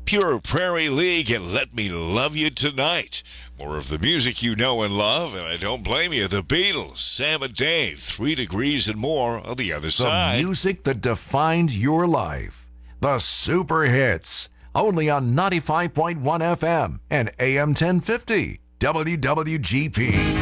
Pure Prairie League and Let Me Love You Tonight. More of the music you know and love, and I don't blame you. The Beatles, Sam and Dave, 3 Degrees and more on the other side. The music that defined your life. The Super Hits. Only on 95.1 FM and AM 1050. WWGP.